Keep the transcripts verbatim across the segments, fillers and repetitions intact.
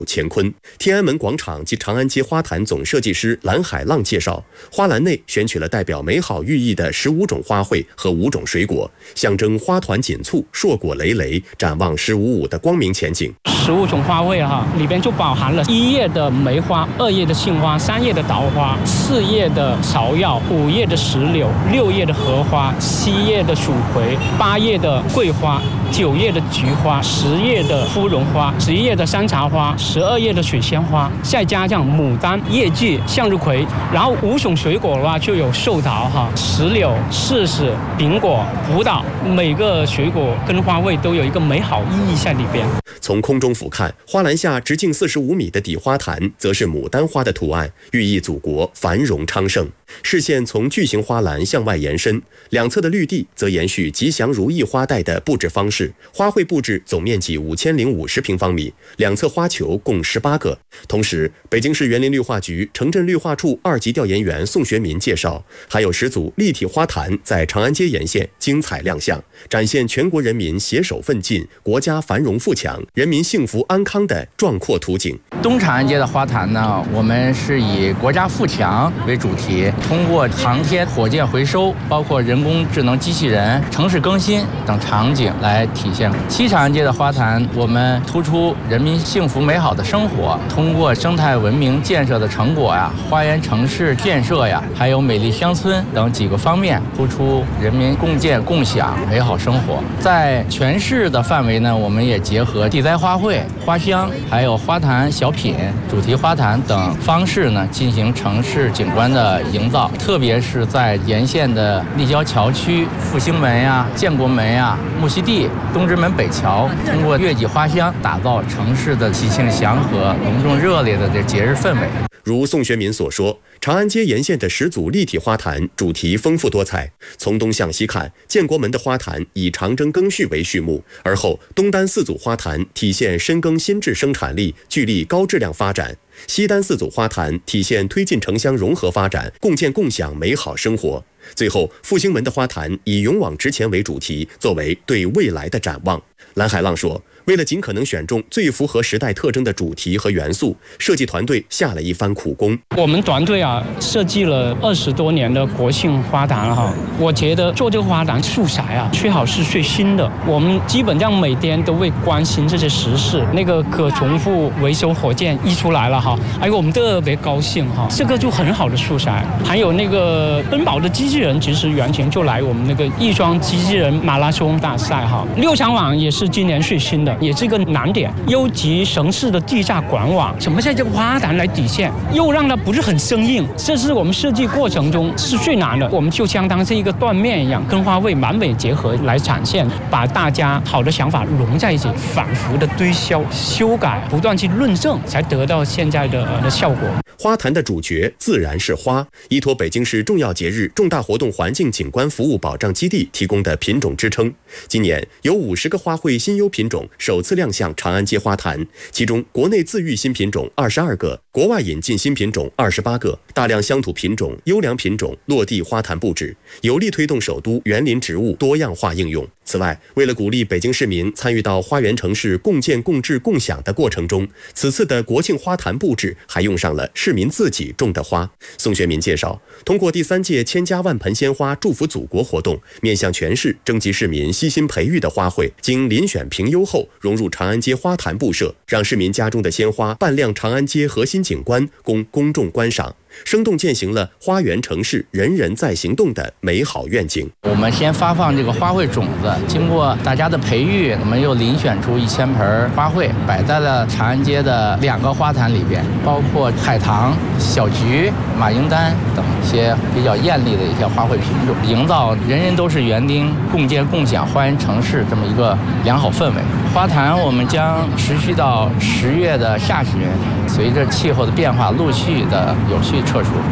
乾坤。天安门广场及长安街花坛总设计师蓝海浪介绍，花篮内选取了代表美好寓意的十五种花卉和五种水果，象征花团锦簇、硕果累累，展望十五五的光明前景。 十五种花卉哈，里边就包含了一叶的梅花、二叶的杏花、三叶的桃花、四叶的芍药、五叶的石榴、六叶的荷花、七叶的蜀葵、八叶的桂花、九叶的菊花、十叶的芙蓉花、十一叶的山茶花、十二叶的水仙花，再加上牡丹、叶菊、向日葵，然后五种水果的话就有寿桃哈、石榴、柿子、苹果、葡萄，每个水果跟花卉都有一个美好意义在里边。 从空中俯瞰，花篮下直径四十五米的底花坛，则是牡丹花的图案，寓意祖国繁荣昌盛。视线从巨型花篮向外延伸，两侧的绿地则延续吉祥如意花带的布置方式。花卉布置总面积五千零五十平方米，两侧花球共十八个。同时，北京市园林绿化局城镇绿化处二级调研员宋学民介绍，还有十组立体花坛在长安街沿线精彩亮相，展现全国人民携手奋进、国家繁荣富强、人民幸福安康的壮阔图景。 东长安街的花坛呢，我们是以国家富强为主题，通过航天、火箭回收，包括人工智能机器人、城市更新等场景来体现。西长安街的花坛，我们突出人民幸福美好的生活，通过生态文明建设的成果呀、花园城市建设呀，还有美丽乡村等几个方面，突出人民共建共享美好生活。在全市的范围呢，我们也结合地栽花卉、花香，还有花坛小品、主题花坛等方式呢，进行城市景观的营造。特别是在沿线的立交桥区、复兴门呀、建国门呀、木樨地、东直门北桥，通过月季花香，打造城市的喜庆祥和、隆重热烈的这节日氛围。 如宋学民所说，长安街沿线的十组立体花坛主题丰富多彩。从东向西看，建国门的花坛以长征庚戌为序幕，而后东单四组花坛体现深耕新质生产力，聚力高质量发展；西单四组花坛体现推进城乡融合发展，共建共享美好生活。最后，复兴门的花坛以勇往直前为主题，作为对未来的展望。蓝海浪说，为了尽可能选中最符合时代特征的主题和元素，设计团队下了一番苦功。 我们团队啊，设计了二十多年的国庆花坛哈，我觉得做这个花坛素材啊，最好是最新的。我们基本上每天都会关心这些时事，那个可重复维修火箭一出来了哈，哎呦，我们特别高兴哈，这个就很好的素材。还有那个奔跑的机器人，其实原型就来我们那个亦庄机器人马拉松大赛哈。六强网也是今年最新的，也是一个难点。优级城市的地下管网，怎么在这个花坛来体现，又让它不是很生硬，这是我们设计过程中是最难的。我们就相当是一个缎面一样，跟花卉完美结合来展现，把大家好的想法融在一起，反复的推销、修改，不断去论证，才得到现在的的效果。 花坛的主角自然是花，依托北京市重要节日、重大活动环境景观服务保障基地提供的品种支撑。今年有五十个花卉新优品种首次亮相长安街花坛，其中国内自育新品种二十二个，国外引进新品种二十八个，大量乡土品种、优良品种落地花坛布置，有力推动首都园林植物多样化应用。此外，为了鼓励北京市民参与到花园城市共建共治共享的过程中，此次的国庆花坛布置还用上了市民自己种的花。宋学民介绍，通过第三届千家万盆鲜花祝福祖国活动，面向全市征集市民悉心培育的花卉，经遴选评优后融入长安街花坛布设，让市民家中的鲜花扮亮长安街核心景观，供公众观赏，生动践行了花园城市人人在行动的美好愿景。 我们先发放这个花卉种子，经过大家的培育，我们又遴选出一千盆花卉，摆在了长安街的两个花坛里边，包括海棠、小菊、马缨丹等一些比较艳丽的一些花卉品种，营造人人都是园丁、共建共享花园城市这么一个良好氛围。花坛我们将持续到十月的下旬，随着气候的变化，陆续的有序撤除。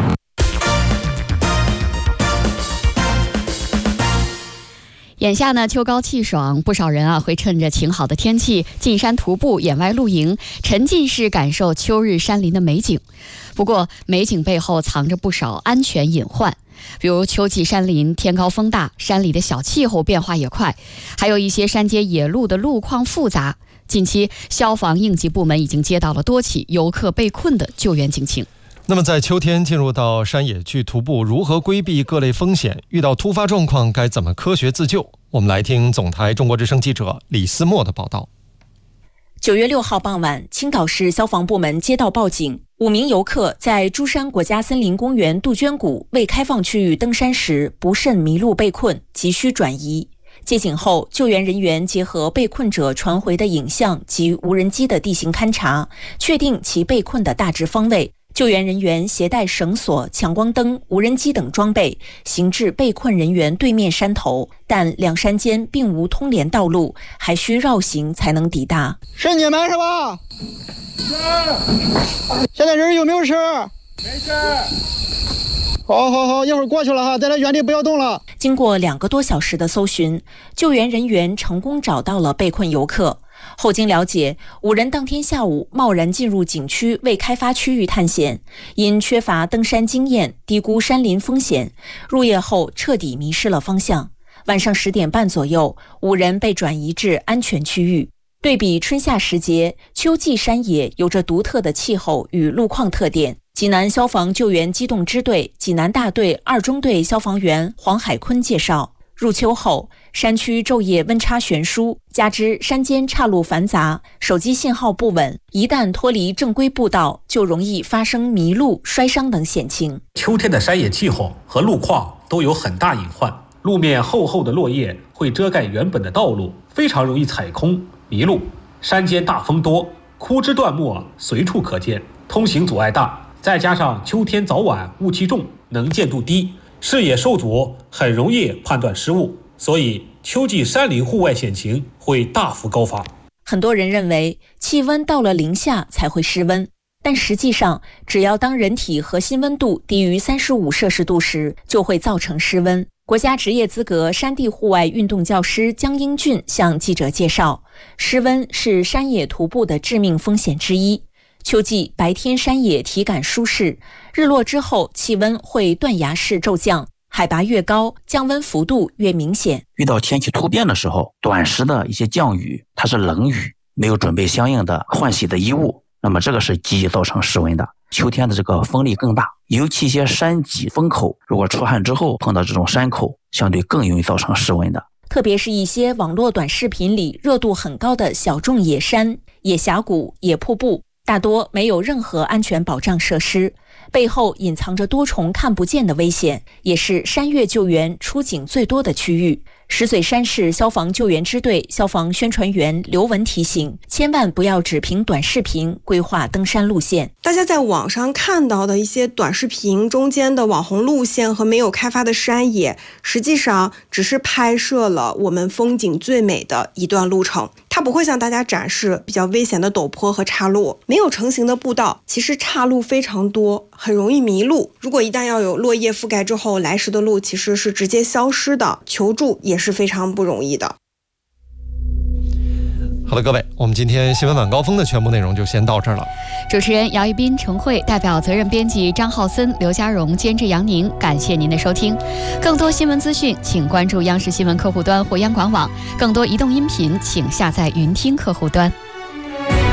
眼下呢，秋高气爽，不少人啊会趁着晴好的天气进山徒步、野外露营，沉浸式感受秋日山林的美景。不过，美景背后藏着不少安全隐患，比如秋季山林天高风大，山里的小气候变化也快，还有一些山间野路的路况复杂。 近期消防应急部门已经接到了多起游客被困的救援警情。 那么在秋天进入到山野去徒步，如何规避各类风险？遇到突发状况该怎么科学自救？我们来听总台中国之声记者李思墨的报道。 九月六号傍晚，青岛市消防部门接到报警，五名游客在珠山国家森林公园杜鹃谷未开放区域登山时不慎迷路被困，急需转移。接警后，救援人员结合被困者传回的影像及无人机的地形勘察，确定其被困的大致方位。救援人员携带绳索、强光灯、无人机等装备，行至被困人员对面山头，但两山间并无通联道路，还需绕行才能抵达。 是你们是吧？是。现在人有没有事？没事。好好好，一会儿过去了哈，在这原地不要动了。 经过两个多小时的搜寻，救援人员成功找到了被困游客。后经了解，五人当天下午贸然进入景区未开发区域探险，因缺乏登山经验，低估山林风险，入夜后彻底迷失了方向。晚上十点半左右，五人被转移至安全区域。对比春夏时节，秋季山野有着独特的气候与路况特点。济南消防救援机动支队济南大队二中队消防员黄海坤介绍，入秋后，山区昼夜温差悬殊，加之山间岔路繁杂，手机信号不稳，一旦脱离正规步道，就容易发生迷路、摔伤等险情。 秋天的山野气候和路况都有很大隐患，路面厚厚的落叶会遮盖原本的道路，非常容易踩空迷路。山间大风多，枯枝断木随处可见，通行阻碍大，再加上秋天早晚雾气重，能见度低，视野受阻，很容易判断失误，所以秋季山林户外险情会大幅高发。 很多人认为气温到了零下才会失温，但实际上，只要当人体核心温度低于三十五摄氏度时，就会造成失温。国家职业资格山地户外运动教师江英俊向记者介绍，失温是山野徒步的致命风险之一。秋季白天山野体感舒适，日落之后气温会断崖式骤降，海拔越高，降温幅度越明显。 遇到天气突变的时候，短时的一些降雨，它是冷雨，没有准备相应的换洗的衣物，那么这个是极易造成失温的。秋天的这个风力更大，尤其一些山脊风口，如果出汗之后碰到这种山口，相对更容易造成失温的。 特别是一些网络短视频里热度很高的小众野山、野峡谷、野瀑布，大多没有任何安全保障设施，背后隐藏着多重看不见的危险，也是山岳救援出警最多的区域。石嘴山市消防救援支队消防宣传员刘文提醒，千万不要只凭短视频规划登山路线。 大家在网上看到的一些短视频中间的网红路线和没有开发的山野，实际上只是拍摄了我们风景最美的一段路程，它不会向大家展示比较危险的陡坡和岔路。没有成型的步道，其实岔路非常多，很容易迷路。如果一旦要有落叶覆盖之后，来时的路其实是直接消失的，求助也是非常不容易的。 好的，各位，我们今天新闻晚高峰的全部内容就先到这儿了。 主持人姚一斌、陈慧，代表责任编辑张浩森、刘家荣，监制杨宁，感谢您的收听。更多新闻资讯，请关注央视新闻客户端或央广网；更多移动音频，请下载云听客户端。